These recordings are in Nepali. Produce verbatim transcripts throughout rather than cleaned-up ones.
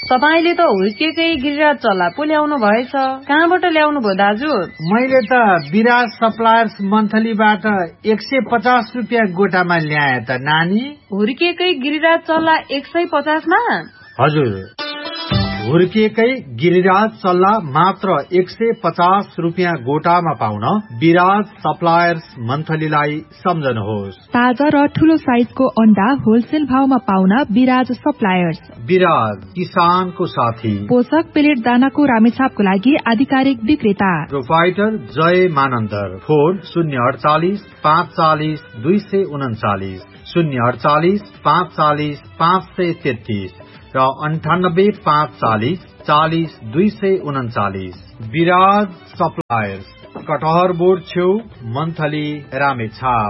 तपाईले त हुर्केकै गिरिराज चल्ला पो ल्याउनु भएछ। कहाँबाट ल्याउनु भयो दाजु? मैले त विराज सप्लायर्स मन्थलीबाट एक सय पचास रुपियाँ गोटामा ल्याए त नानी। हुर्केकै गिरिराज चल्ला एक सय पचासमा? हजुर, हुर्केकै गिरिराज चल्ला मात्र एक सय पचास रुपियाँ गोटामा पाउन विराज सप्लायर्स मन्थलीलाई सम्झनुहोस्। ताजा र ठूलो साइजको अन्डा होलसेल भावमा पाउन विराज सप्लायर्स। विराज, किसानको साथी। पोषक पेलेट दानाको रामेछापको लागि आधिकारिक विक्रेता। प्रोपाइटर जय मानन्दर। फोन शून्य अडचालिस पाँच चालिस दुई सय उन्चालिस, शून्य अडचालिस पाँच चालिस पाँच सय तेत्तीस र अन्ठानब्बे पाँच चालिस चालिस दुई सय उन्चालिस। विराज सप्लायर्स, कटहर बोर्ड छेउ, मन्थली, रामेछाप।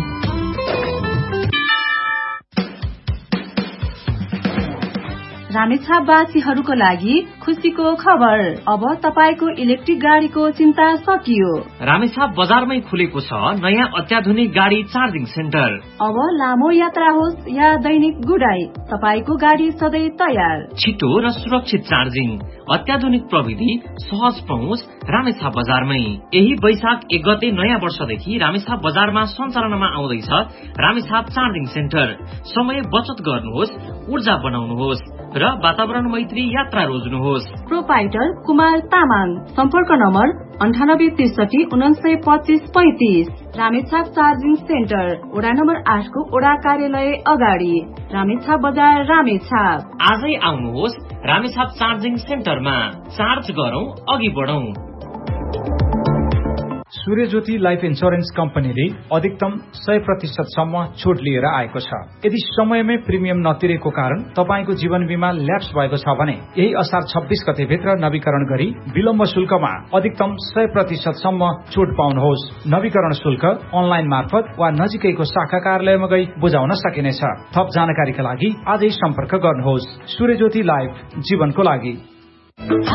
रामेछापवासीहरूको लागि खुसीको खबर। अब तपाईको इलेक्ट्रिक गाडीको चिन्ता सकियो। रामेछाप बजारमै खुलेको छ नयाँ अत्याधुनिक गाडी चार्जिङ सेन्टर। अब लामो यात्रा होस् या दैनिक गुडाई, तपाईको गाडी सधैँ तयार। छिटो र सुरक्षित चार्जिङ, अत्याधुनिक प्रविधि, सहज पहुँच, रामेछाप बजारमै। यही वैशाख एक गते नयाँ वर्षदेखि रामेछाप बजारमा सञ्चालनमा आउँदैछ रामेछाप चार्जिङ सेन्टर। समय बचत गर्नुहोस्, ऊर्जा बनाउनुहोस् र वातावरण मैत्री यात्रा रोज्नुहोस्। प्रोपाइटर कुमार तामाङ। सम्पर्क नम्बर अन्ठानब्बे त्रिसठी उनासय पच्चिस पैंतिस। रामेछाप चार्जिङ सेन्टर, वडा नम्बर आठको वडा कार्यालय अगाडि, रामेछाप बजार, रामेछाप। आजै आउनुहोस् रामेछाप चार्जिङ सेन्टरमा। चार्ज गरौं, अघि बढौं। सूर्यज्योति लाइफ इन्स्योरेन्स कम्पनीले अधिकतम सय प्रतिशत सम्म छुट लिएर आएको छ। यदि समयमै प्रिमियम नतिरेको कारण तपाईको जीवन बीमा ल्याप्स भएको छ भने यही असार छब्बीस गते भित्र नवीकरण गरी विलम्ब शुल्कमा अधिकतम सय प्रतिशत सम्म छुट पाउनुहोस्। नवीकरण शुल्क अनलाइन मार्फत वा नजिकैको शाखा कार्यालयमा गई बुझाउन सकिनेछ। थप जानकारीका लागि आजै सम्पर्क गर्नुहोस्। सूर्यज्योति लाइफ, जीवनको लागि।